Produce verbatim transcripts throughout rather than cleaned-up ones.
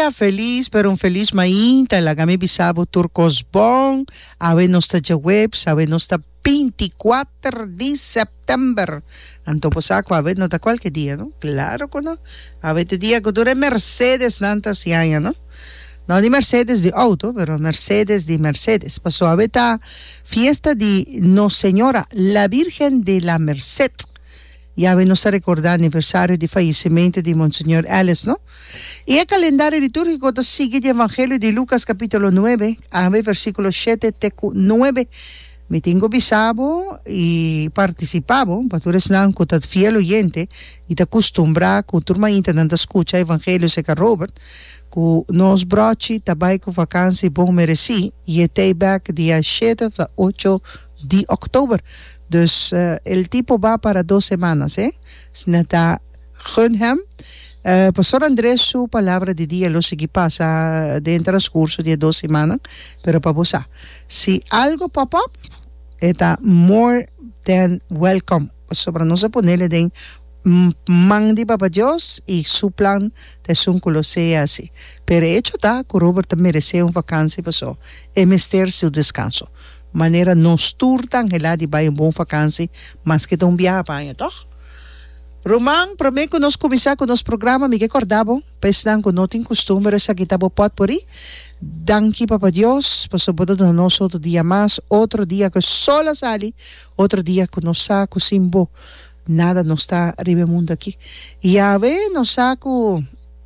Día feliz, pero un feliz mainta. La gami bisabo turcos bon. Ave nosta web, ave nosta veinticuatro de septiembre. Antoposaco, ave nota cualquier día, ¿no? Claro que no. Ave te día que dure Mercedes nantas y aña, ¿no? No de Mercedes de auto, pero Mercedes de Mercedes. Pasó a esta fiesta de No Señora, la Virgen de la Merced. Y a nos a recordar el aniversario de fallecimiento de Monseñor Alice, ¿no? Y el calendario litúrgico sigue el Evangelio de Lucas capítulo nueve, a ver, versículo siete, nueve. Me tengo bisabo y participaba, para tú eres nan con tu fiel oyente y te acostumbra con tu hermana intentando escuchar Evangelio seca Robert, que nos broche, tabay con vacancia y bon mereci, y este back día siete a ocho de octubre. Dus uh, el tipo va para dos semanas, ¿eh? Snata Gunham. Uh, Pastor Andrés, su palabra de día, lo que pasa de en transcurso de dos semanas, pero para vos, si algo pop up, está more than welcome. Sobre no se ponerle de man de Papa Dios y su plan de su sea así. Pero hecho está que Robert merece una vacancia, pasó, es mister su descanso. Manera nos turtan gelada de vai en bom vacancia, más que un viaje para toch? Román, prometo que nos começar con nos programa, me recordava, pensando que no tengo costumbre, esa que estaba pot por ahí. Danke, Papa Dios, por sobre todo nos otro día más, otro día que solo sale, otro día que nos saco sin bo, nada nos está arriba el mundo aquí. Y a ver, nos saco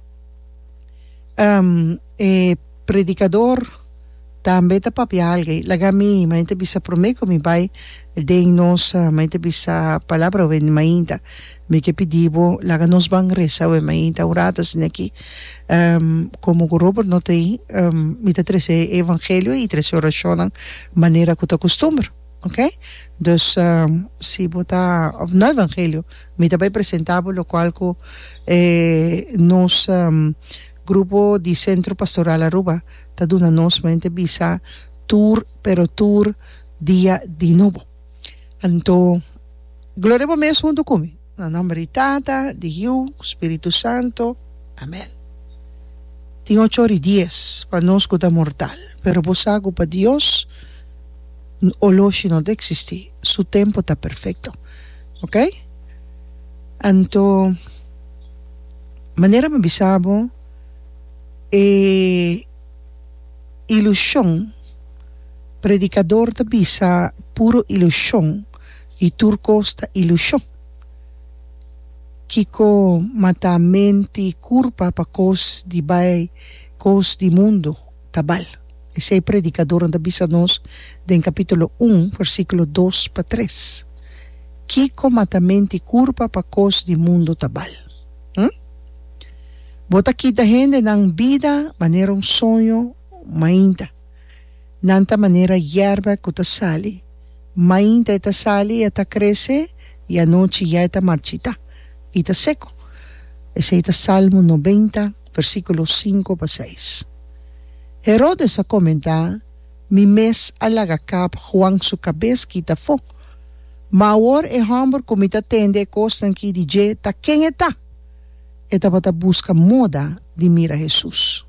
um, eh, predicador, também tá papel alguém lá gami mas te bisa prometo mi pai de nos mas te bisa palavra ven mainda me que pedivo lá nos van reza ven mainda oratas aqui um, como o Robert não tem um, me te trece evangelho e trece oração maneira que tu costumbre, ok? Dus um, se botar no evangelho me também apresentava lo qual que eh, nos um, grupo de Centro Pastoral Aruba ta duna nos mente bisa tour pero tour dia de novo. Anto gloria a Deus junto comigo. Na nome de Tata, de Hijo, Espírito Santo. Amén. Tem ocho horas y diez para nós que mortal, pero vos hago para Dios o loshi no de existir. Su tempo está perfecto. ¿Ok? Anto manera me bisabo eh ilusão, predicador da bisa puro ilusão e turcos da ilusão. Kiko mata mente curpa pa cos di bai cos di mundo tabal. Esse é predicador da bisa nos den capítulo um, versículo dois para três. Kiko mata mente curpa pa cos di mundo tabal. Hm? Bota kita gente ng vida maneira um sonho mainda. Nanta maneira hierba que ta sali. Mainda eta sali eta crece y anoche ya eta marchita. Y ta seco. Ese es Salmo noventa, versículos cinco para seis. Herodes a comentar, mi mes alagacap Juan su cabeza quita fo. Maor e hamburg comita tende costan ki di je ta quem eta. Eta bata busca moda de mira Jesus.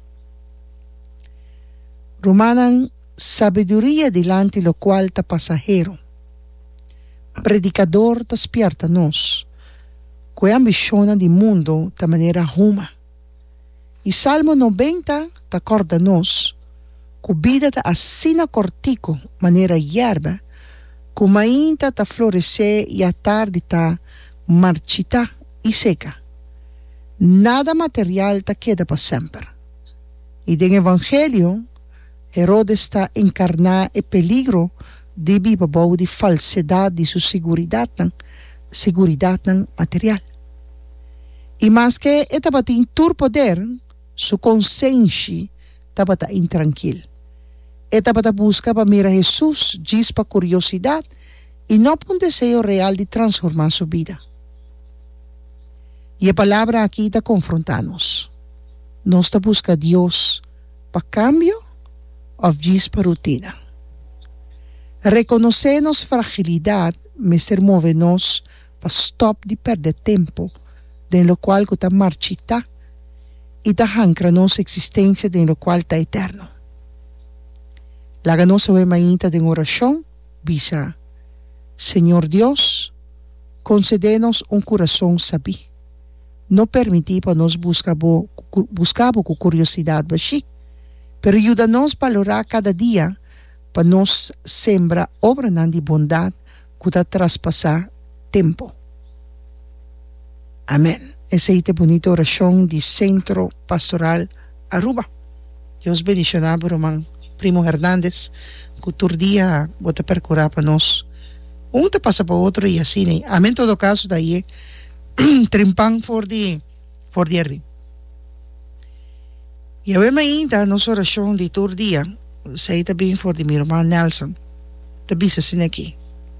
Romanan sabiduría delante lo cual ta pasajero. Predicador ta spierta nos. Que ambiciona di mundo ta manera huma. E Salmo noventa ta acorda nos. Que vida ta assina cortico manera hierba. Que mainta ta florescer e a tarde ta marchita e seca. Nada material ta queda para sempre. E den evangelio Herodes está encarnar el peligro de vivabou de falsedad de su seguridad, seguridad material. Y más que estaba en tu poder, su consciência estaba intranquil. Estaba busca para mirar a Jesús, diz para curiosidad, y no por un deseo real de transformar su vida. Y la palabra aquí está confrontarnos. Nos está busca a Dios para cambio, of diz para rutina. Reconocernos fragilidad, mister movernos para stop de perder tempo, de lo cual que está marchita, y tajancra nos existencia de lo cual está eterno. La ganosa ve mainta de oración, visa, Señor Dios, concédenos un corazón sabí. No permití para nos buscar con curiosidad, bashi, pero ayúdanos a valorar cada día para nos sembrar obra de bondad que da traspasar tiempo. Amén. Esa es la bonita oración del Centro Pastoral Aruba. Dios bendicionar, hermano Primo Hernández, que tu día vota percurar para nos. Um te passa para outro e assim, né? Amém, em todo caso, daí trimpang for the for the arri. E a ainda a nossa oração de todo dia, sei também for de meu irmão Nelson, também assim aqui.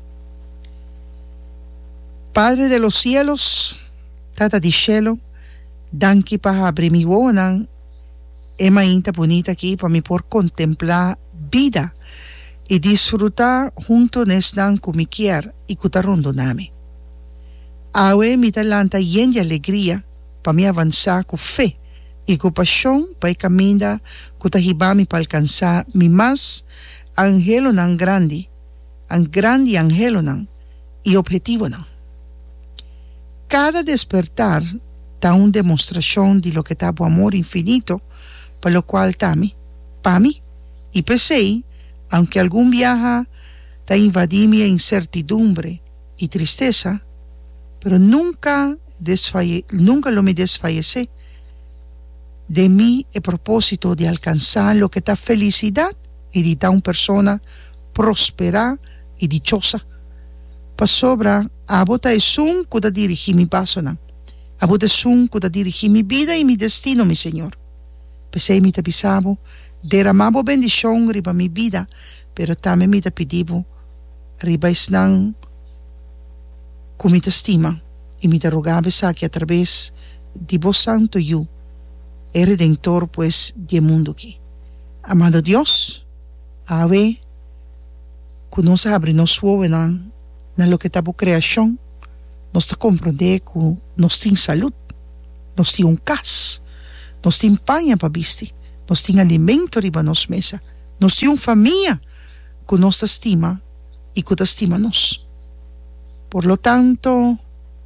Padre de los cielos, Tata di cielo, danke para abrir mi bonan, é ainda bonita aqui para me por contemplar vida e disfrutar junto nestan como quier y cutarondo nami. Awe mi talanta yen de alegría pa mi avanzar con fe y con pasión pa caminar cutahibami pa alcanzar mi más angelo nan grande, an grande angelo nan y objetivo nan. Cada despertar da una demostración de lo que está por amor infinito pa lo cual tami, pa mi y pesei, aunque algún viaja te invadí mi incertidumbre y tristeza, pero nunca, desfalle, nunca lo me desfallece de mí el propósito de alcanzar lo que está felicidad y de dar una persona próspera y dichosa. Pa sobra, a bota es un que dirigir mi paso, a bota es un que dirigir mi vida y mi destino, mi Señor. Pesei mi tapisabo, derramavo bendición riba mi vida, pero también me pedivo riba isnan con mi estima y me rogaba que a través de vos santo yo, el redentor pues del mundo aquí. Amado Dios, a ver que nos abre nos suovenan na lo que está por creación, nos está comprender que nos tiene salud, nos tiene un cas, nos tiene paña para vestir, nos tiene alimento riba nos mesa, nos tiene una familia que nos estima y que estima nos. Por lo tanto,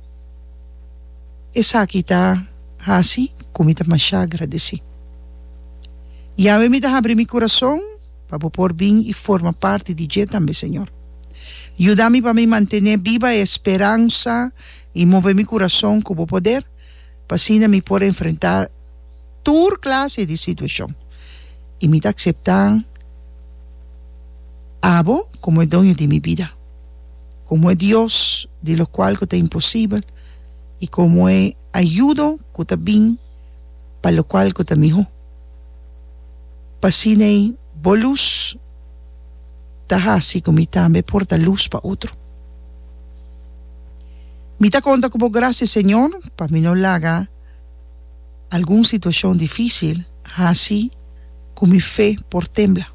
esa aquí está así, como me más agradeci. Y a mí me abre mi corazón para poder bien y formar parte de ella también, Señor. Ayúdame para mí mantener viva esperanza y mover mi corazón como poder, para así me poder enfrentar toda clase de situación. Y me aceptar a vos como el dueño de mi vida, como es Dios de lo cual que es imposible y como es ayudo que está bien para lo cual que está mejor. Para así bolus ta así como también porta luz para otro. Me ta conta como gracias Señor para mí no haga alguna situación difícil así como mi fe por tembla.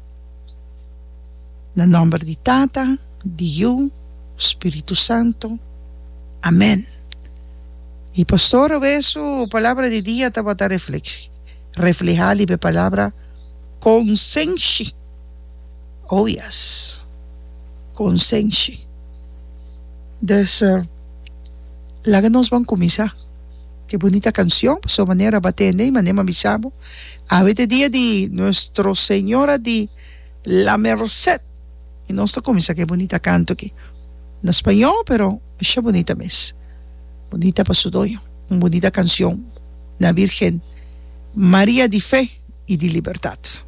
En el nombre de Tata, de Yo, Espíritu Santo. Amén. Y pastor, a veces palabra de día te va a reflejar la palabra consensi. Oh, yes. Consensi. Entonces, uh, la que nos van a comenzar. Qué bonita canción, por su manera batende, manera misamo. A veces día de Nuestra Señora de la Merced. Y no está comienza, qué bonita canto aquí. En español, pero es bonita mes. Bonita para su doyo. Una bonita canción. La Virgen María de Fe y de Libertad.